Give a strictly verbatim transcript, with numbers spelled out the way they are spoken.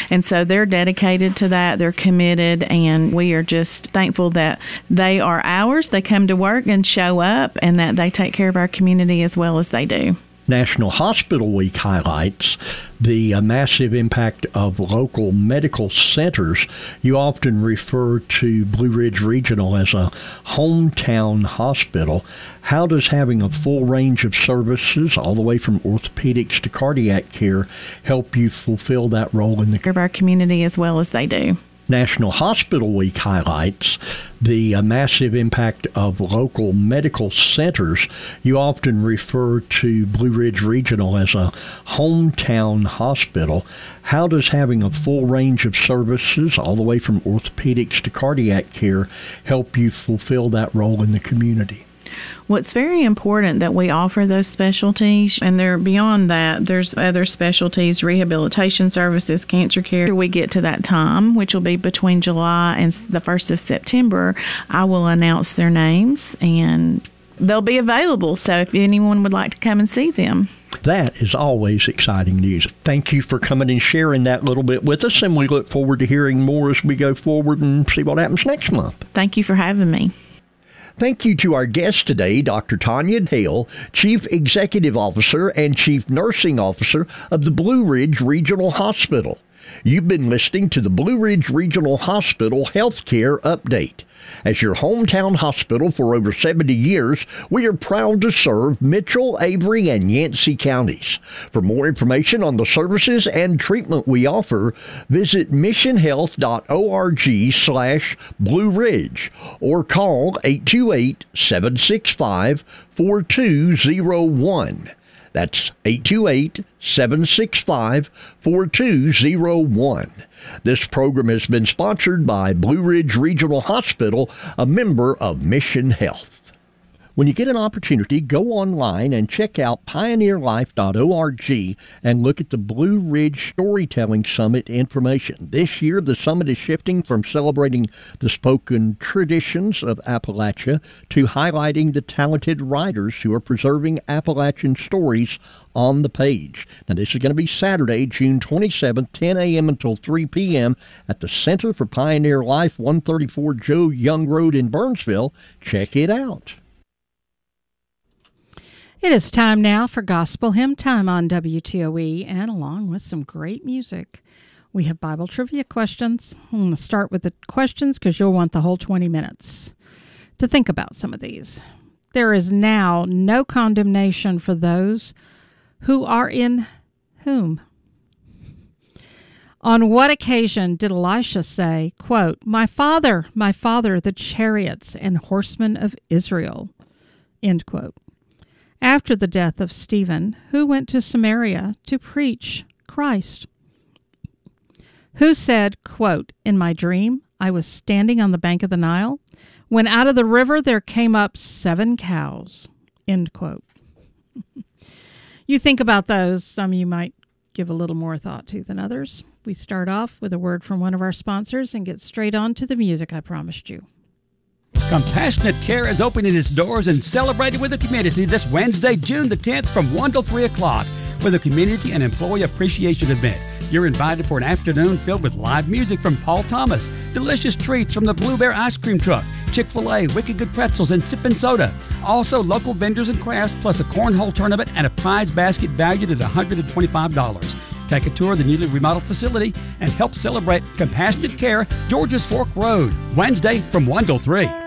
And so they're dedicated to that. They're committed, and we are just thankful that they are ours. They come to work and show up, and that they take care of our community as well as they do. National Hospital Week highlights the uh, massive impact of local medical centers. You often refer to Blue Ridge Regional as a hometown hospital. How does having a full range of services, all the way from orthopedics to cardiac care, help you fulfill that role in the of our community as well as they do? National Hospital Week highlights the uh, massive impact of local medical centers. You often refer to Blue Ridge Regional as a hometown hospital. How does having a full range of services, all the way from orthopedics to cardiac care, help you fulfill that role in the community? Well, it's very important that we offer those specialties, and they're beyond that. There's other specialties, rehabilitation services, cancer care. We get to that time, which will be between July and the first of September. I will announce their names, and they'll be available. So if anyone would like to come and see them. That is always exciting news. Thank you for coming and sharing that little bit with us, and we look forward to hearing more as we go forward and see what happens next month. Thank you for having me. Thank you to our guest today, Doctor Tanya Hale, Chief Executive Officer and Chief Nursing Officer of the Blue Ridge Regional Hospital. You've been listening to the Blue Ridge Regional Hospital Healthcare Update. As your hometown hospital for over seventy years, we are proud to serve Mitchell, Avery, and Yancey counties. For more information on the services and treatment we offer, visit missionhealth dot org slash Blue Ridge or call eight two eight, seven six five, four two zero one. That's eight two eight, seven six five, four two zero one. This program has been sponsored by Blue Ridge Regional Hospital, a member of Mission Health. When you get an opportunity, go online and check out pioneer life dot org and look at the Blue Ridge Storytelling Summit information. This year, the summit is shifting from celebrating the spoken traditions of Appalachia to highlighting the talented writers who are preserving Appalachian stories on the page. Now, this is going to be Saturday, June twenty-seventh, ten a.m. until three p.m. at the Center for Pioneer Life, one thirty-four Joe Young Road in Burnsville. Check it out. It is time now for Gospel Hymn Time on W T O E, and along with some great music, we have Bible trivia questions. I'm going to start with the questions because you'll want the whole twenty minutes to think about some of these. There is now no condemnation for those who are in whom? On what occasion did Elisha say, quote, "My father, my father, the chariots and horsemen of Israel," end quote? After the death of Stephen, who went to Samaria to preach Christ? Who said, quote, "In my dream, I was standing on the bank of the Nile, when out of the river there came up seven cows," end quote. You think about those, some you might give a little more thought to than others. We start off with a word from one of our sponsors and get straight on to the music I promised you. Compassionate Care is opening its doors and celebrating with the community this Wednesday, June the tenth from one till three o'clock with a community and employee appreciation event. You're invited for an afternoon filled with live music from Paul Thomas, delicious treats from the Blue Bear Ice Cream Truck, Chick-fil-A, Wicked Good Pretzels, and Sippin' Soda. Also, local vendors and crafts, plus a cornhole tournament and a prize basket valued at one hundred twenty-five dollars. Take a tour of the newly remodeled facility and help celebrate Compassionate Care, Georges Fork Road, Wednesday from one till three.